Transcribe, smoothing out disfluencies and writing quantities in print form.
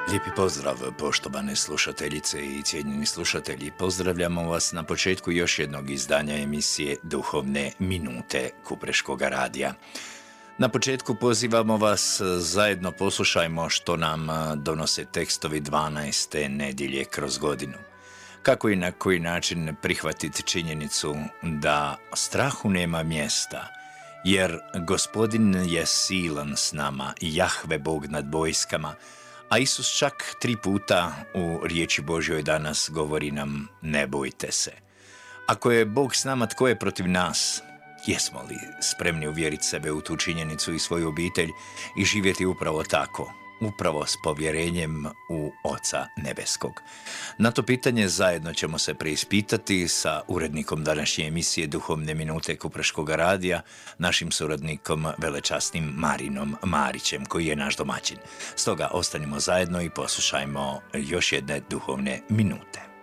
Lijepi pozdrav, poštovane slušateljice i cijenjeni slušatelji. Pozdravljamo vas na početku još jednog izdanja emisije Duhovne minute Kupreškog radija. Na početku pozivamo vas, zajedno poslušajmo što nam donose tekstovi 12. nedjelje kroz godinu. Kako i na koji način prihvatiti činjenicu da strahu nema mjesta, jer Gospodin je silan s nama, Jahve Bog nad vojskama, a Isus čak 3 puta u riječi Božjoj danas govori nam: ne bojte se. Ako je Bog s nama, tko je protiv nas? Jesmo li spremni uvjeriti sebe u tu činjenicu i svoju obitelj i živjeti upravo tako, upravo s povjerenjem u Oca Nebeskog? Na to pitanje zajedno ćemo se preispitati sa urednikom današnje emisije Duhovne minute Kupreškog radija, našim suradnikom velečasnim Marinom Marićem, koji je naš domaćin. Stoga ostanimo zajedno i poslušajmo još jedne duhovne minute.